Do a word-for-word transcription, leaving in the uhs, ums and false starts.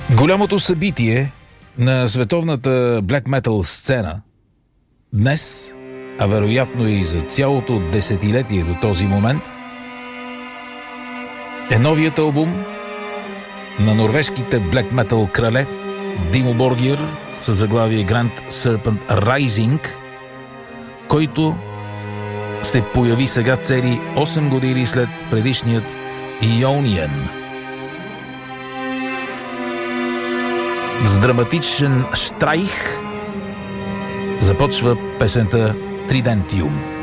Голямото събитие на световната блек метал сцена днес, а вероятно и за цялото десетилетие до този момент, е новият албум на норвежките блек метал крале Димо Боргир със заглавие Grand Serpent Rising, който се появи сега цели осем години след предишният Ionian. С драматичен штрайх започва песента Тридентиум.